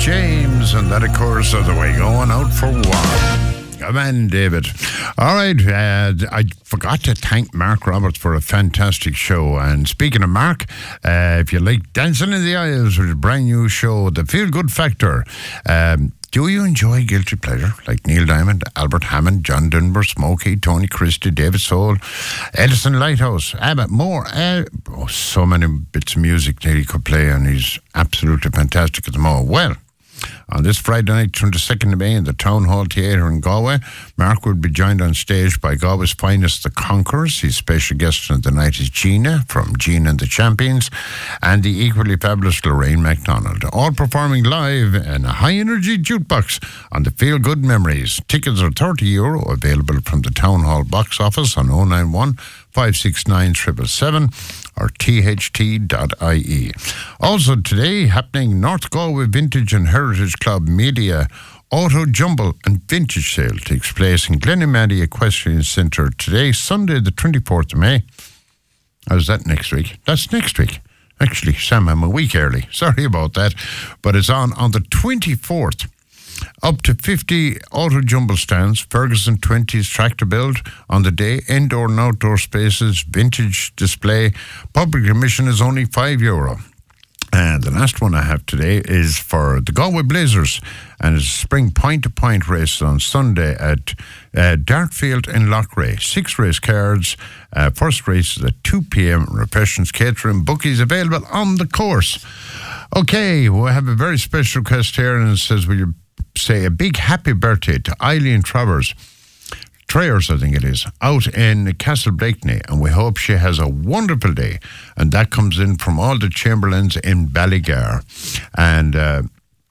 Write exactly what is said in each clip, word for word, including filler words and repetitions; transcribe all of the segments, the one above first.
James, and that, of course, are the way going out for one. Come on, David. All right, uh, I forgot to thank Mark Roberts for a fantastic show. And speaking of Mark, uh, if you like Dancing in the Aisles with a brand new show, The Feel Good Factor, um, do you enjoy guilty pleasure like Neil Diamond, Albert Hammond, John Denver, Smokey, Tony Christie, David Soul, Edison Lighthouse, Abbott, more? Uh, oh, so many bits of music that he could play, and he's absolutely fantastic at the moment. Well, on this Friday night, twenty-second of May, in the Town Hall Theatre in Galway, Mark will be joined on stage by Galway's finest, The Conquerors. His special guest on the night is Gina from Gina and the Champions, and the equally fabulous Lorraine MacDonald, all performing live in a high-energy jukebox on the Feel Good Memories. Tickets are thirty euro, available from the Town Hall box office on oh nine one, five six nine, seven seven seven or T H T dot I E. Also today, happening North Galway Vintage and Heritage Club Media Auto Jumble and Vintage Sale takes place in Glenimady Equestrian Centre today, Sunday the twenty-fourth of May. How's that next week? That's next week. Actually, Sam, I'm a week early. Sorry about that. But it's on on the twenty-fourth. Up to fifty auto jumble stands, Ferguson twenties tractor build on the day, indoor and outdoor spaces, vintage display. Public admission is only five euro. And the last one I have today is for the Galway Blazers, and it's a spring point-to-point race on Sunday at uh, Dartfield in Loughrea. Six race cards. Uh, first race is at two p.m. Refreshments, catering, bookies available on the course. Okay, we have a very special request here, and it says, will you say a big happy birthday to Eileen Travers, Trayers, I think it is, out in Castle Blakeney, and we hope she has a wonderful day. And that comes in from all the Chamberlains in Ballygar. And uh,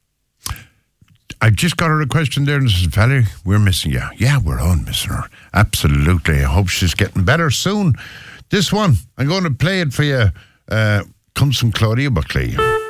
I just got a question there, and it says, Valerie, we're missing you. Yeah, we're all missing her. Absolutely. I hope she's getting better soon. This one, I'm going to play it for you. Uh, comes from Claudia Buckley.